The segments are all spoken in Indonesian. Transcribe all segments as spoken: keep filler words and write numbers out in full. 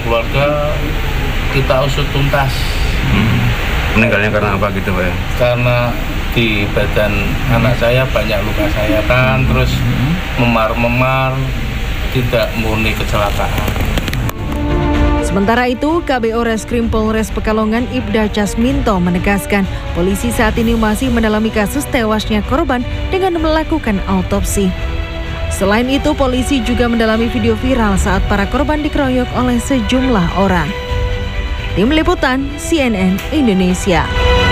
keluarga kita usut tuntas. Hmm. Meninggalnya karena apa gitu Pak? Karena di badan anak saya banyak luka sayatan, hmm. terus memar-memar, tidak murni kecelakaan. Sementara itu, K B O Reskrim Polres Pekalongan Ibda Casminto menegaskan polisi saat ini masih mendalami kasus tewasnya korban dengan melakukan autopsi. Selain itu, polisi juga mendalami video viral saat para korban dikeroyok oleh sejumlah orang. Tim Liputan C N N Indonesia.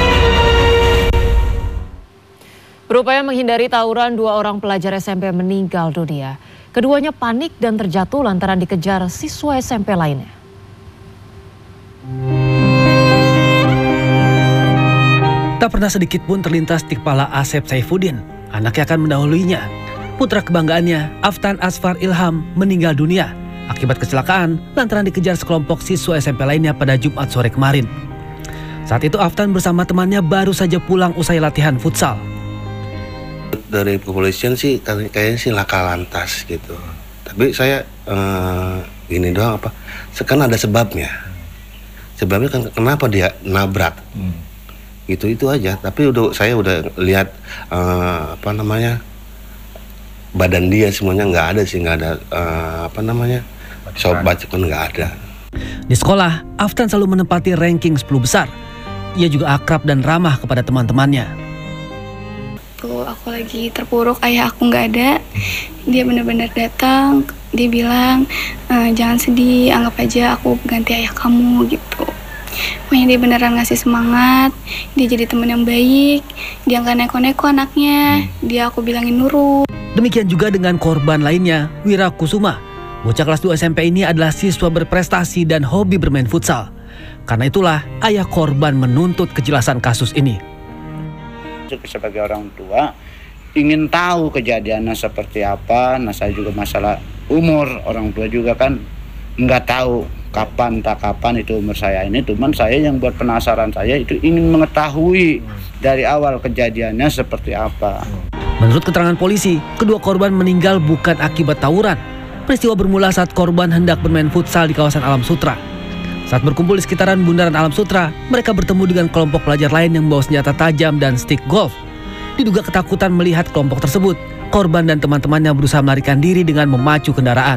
Berupaya menghindari tawuran, dua orang pelajar S M P meninggal dunia. Keduanya panik dan terjatuh lantaran dikejar siswa S M P lainnya. Tak pernah sedikit pun terlintas di kepala Asep Saifuddin, anaknya akan mendahuluinya. Putra kebanggaannya, Aftan Asfar Ilham, meninggal dunia akibat kecelakaan lantaran dikejar sekelompok siswa S M P lainnya pada Jumat sore kemarin. Saat itu Aftan bersama temannya baru saja pulang usai latihan futsal. Dari kepolisian sih kayaknya sih laka lantas gitu. Tapi saya eh, gini doang apa? Sekarang ada sebabnya. Sebabnya kan kenapa dia nabrak. Hmm. Gitu itu aja. Tapi udah saya udah lihat uh, apa namanya badan dia semuanya nggak ada sih, nggak ada uh, apa namanya sobat kan nggak ada. Di sekolah, Aftan selalu menempati ranking sepuluh besar. Ia juga akrab dan ramah kepada teman-temannya. Tuh aku lagi terpuruk, ayah aku nggak ada. Dia benar-benar datang. Dia bilang e, jangan sedih, anggap aja aku ganti ayah kamu gitu. Pokoknya dia beneran ngasih semangat. Dia jadi teman yang baik. Dia nggak neko-neko anaknya. Dia aku bilangin nurut. Demikian juga dengan korban lainnya, Wira Kusuma. Bocah kelas dua S M P ini adalah siswa berprestasi dan hobi bermain futsal. Karena itulah ayah korban menuntut kejelasan kasus ini. Sebagai orang tua ingin tahu kejadiannya seperti apa. Nah saya juga masalah umur, orang tua juga kan nggak tahu kapan tak kapan itu umur saya ini. Cuman saya yang buat penasaran, saya itu ingin mengetahui dari awal kejadiannya seperti apa. Menurut keterangan polisi, kedua korban meninggal bukan akibat tawuran. Peristiwa bermula saat korban hendak bermain futsal di kawasan Alam Sutra. Saat berkumpul di sekitaran bundaran Alam Sutra, mereka bertemu dengan kelompok pelajar lain yang membawa senjata tajam dan stick golf. Diduga ketakutan melihat kelompok tersebut, korban dan teman-temannya berusaha melarikan diri dengan memacu kendaraan.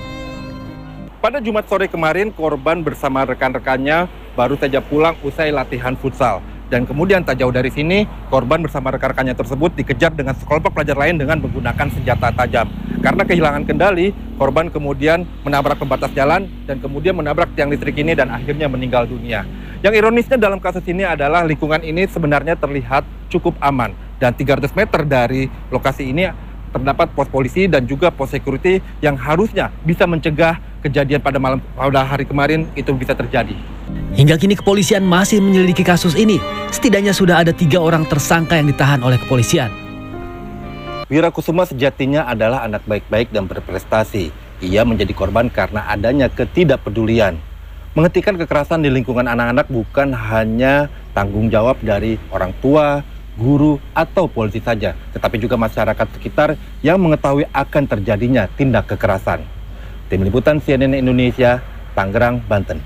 Pada Jumat sore kemarin, korban bersama rekan-rekannya baru saja pulang usai latihan futsal. Dan kemudian tak jauh dari sini, korban bersama rekan-rekannya tersebut dikejar dengan sekelompok pelajar lain dengan menggunakan senjata tajam. Karena kehilangan kendali, korban kemudian menabrak pembatas jalan dan kemudian menabrak tiang listrik ini dan akhirnya meninggal dunia. Yang ironisnya dalam kasus ini adalah lingkungan ini sebenarnya terlihat cukup aman. Dan tiga ratus meter dari lokasi ini terdapat pos polisi dan juga pos security yang harusnya bisa mencegah kejadian pada malam pada hari kemarin itu bisa terjadi. Hingga kini kepolisian masih menyelidiki kasus ini. Setidaknya sudah ada tiga orang tersangka yang ditahan oleh kepolisian. Wira Kusuma sejatinya adalah anak baik-baik dan berprestasi. Ia menjadi korban karena adanya ketidakpedulian. Menghentikan kekerasan di lingkungan anak-anak bukan hanya tanggung jawab dari orang tua, guru, atau polisi saja, tetapi juga masyarakat sekitar yang mengetahui akan terjadinya tindak kekerasan. Tim Liputan C N N Indonesia, Tangerang, Banten.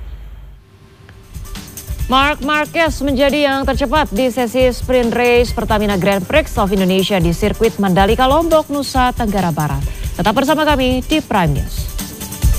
Marc Marquez menjadi yang tercepat di sesi sprint race Pertamina Grand Prix of Indonesia di sirkuit Mandalika Lombok, Nusa Tenggara Barat. Tetap bersama kami di Prime News.